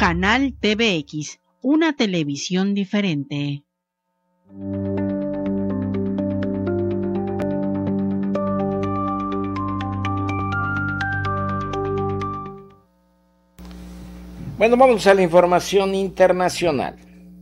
Canal TVX, una televisión diferente. Bueno, vamos a la información internacional.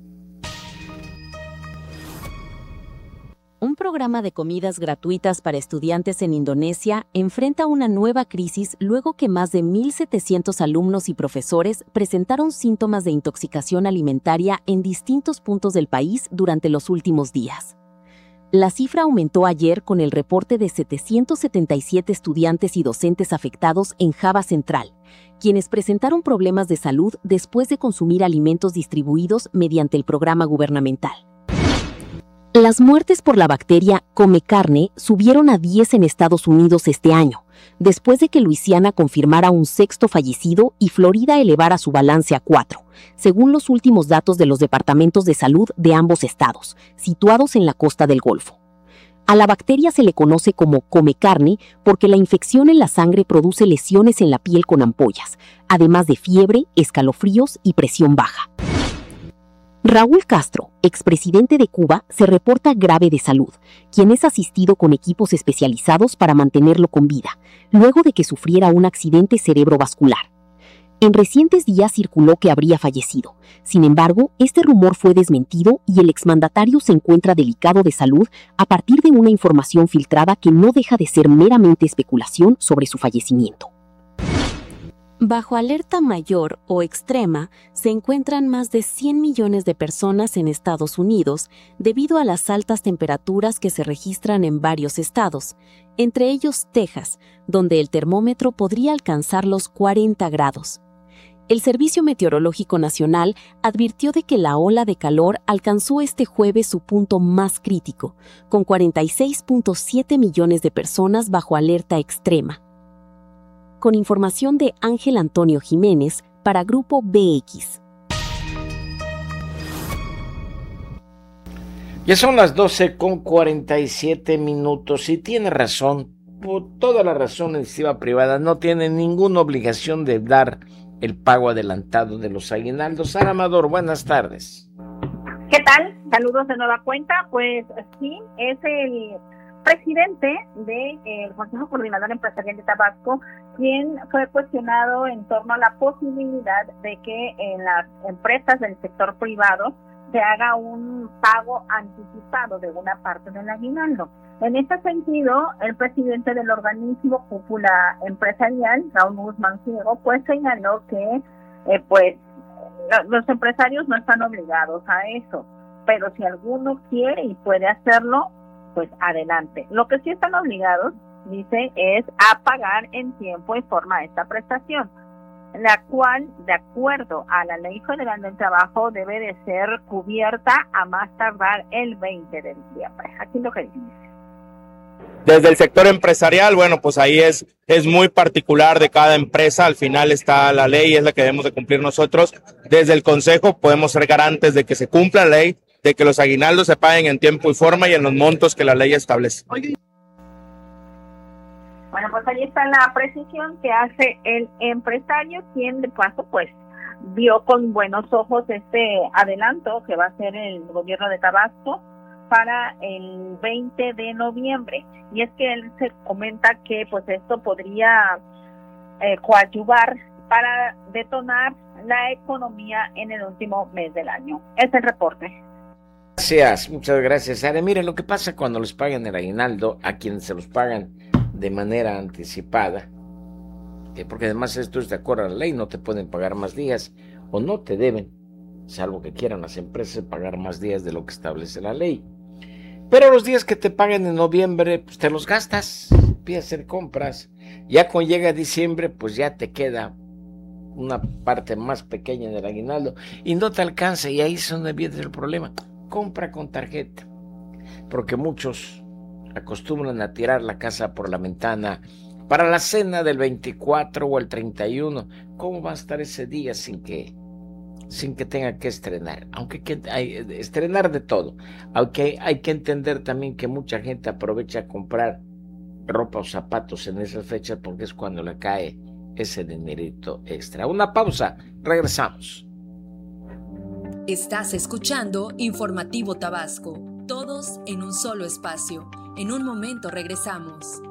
Un programa de comidas gratuitas para estudiantes en Indonesia enfrenta una nueva crisis luego que más de 1.700 alumnos y profesores presentaron síntomas de intoxicación alimentaria en distintos puntos del país durante los últimos días. La cifra aumentó ayer con el reporte de 777 estudiantes y docentes afectados en Java Central, quienes presentaron problemas de salud después de consumir alimentos distribuidos mediante el programa gubernamental. Las muertes por la bacteria Come Carne subieron a 10 en Estados Unidos este año, después de que Luisiana confirmara un sexto fallecido y Florida elevara su balance a 4, según los últimos datos de los departamentos de salud de ambos estados, situados en la costa del Golfo. A la bacteria se le conoce como Come Carne porque la infección en la sangre produce lesiones en la piel con ampollas, además de fiebre, escalofríos y presión baja. Raúl Castro, expresidente de Cuba, se reporta grave de salud, quien es asistido con equipos especializados para mantenerlo con vida, luego de que sufriera un accidente cerebrovascular. En recientes días circuló que habría fallecido. Sin embargo, este rumor fue desmentido y el exmandatario se encuentra delicado de salud a partir de una información filtrada que no deja de ser meramente especulación sobre su fallecimiento. Bajo alerta mayor o extrema, se encuentran más de 100 millones de personas en Estados Unidos debido a las altas temperaturas que se registran en varios estados, entre ellos Texas, donde el termómetro podría alcanzar los 40 grados. El Servicio Meteorológico Nacional advirtió de que la ola de calor alcanzó este jueves su punto más crítico, con 46.7 millones de personas bajo alerta extrema. Con información de Ángel Antonio Jiménez para Grupo BX. Ya son las 12:47 y tiene razón, por toda la razón, la iniciativa privada no tiene ninguna obligación de dar el pago adelantado de los aguinaldos. Sara Amador, buenas tardes. ¿Qué tal? Saludos de nueva cuenta. Pues sí, es el presidente del Consejo Coordinador Empresarial de Tabasco quien fue cuestionado en torno a la posibilidad de que en las empresas del sector privado se haga un pago anticipado de una parte del aguinaldo. En este sentido, el presidente del organismo Cúpula Empresarial, Raúl Guzmán Ciego, pues señaló que los empresarios no están obligados a eso, pero si alguno quiere y puede hacerlo, pues adelante. Lo que sí están obligados, dice, es a pagar en tiempo y forma esta prestación, la cual, de acuerdo a la Ley Federal del Trabajo, debe de ser cubierta a más tardar el 20 de diciembre. Aquí lo que dice. Desde el sector empresarial, bueno, pues ahí es muy particular de cada empresa. Al final está la ley, es la que debemos de cumplir nosotros. Desde el Consejo podemos ser garantes de que se cumpla la ley, de que los aguinaldos se paguen en tiempo y forma y en los montos que la ley establece. Bueno, pues ahí está la precisión que hace el empresario, quien de paso pues vio con buenos ojos este adelanto que va a hacer el gobierno de Tabasco para el 20 de noviembre. Y es que él se comenta que pues esto podría coadyuvar para detonar la economía en el último mes del año. Es el reporte. Gracias, muchas gracias, Sara. Mire, lo que pasa cuando les pagan el aguinaldo a quienes se los pagan de manera anticipada, porque además esto es de acuerdo a la ley, no te pueden pagar más días o no te deben, salvo que quieran las empresas pagar más días de lo que establece la ley. Pero los días que te paguen en noviembre, pues te los gastas, empiezas a hacer compras. Ya cuando llega diciembre, pues ya te queda una parte más pequeña del aguinaldo y no te alcanza, y ahí es donde viene el problema. Compra con tarjeta, porque muchos acostumbran a tirar la casa por la ventana para la cena del 24 o el 31. ¿Cómo va a estar ese día sin que tenga que estrenar? Aunque hay estrenar de todo, aunque hay que entender también que mucha gente aprovecha a comprar ropa o zapatos en esas fechas porque es cuando le cae ese dinerito extra. Una pausa, regresamos. Estás escuchando Informativo Tabasco, todos en un solo espacio. En un momento regresamos.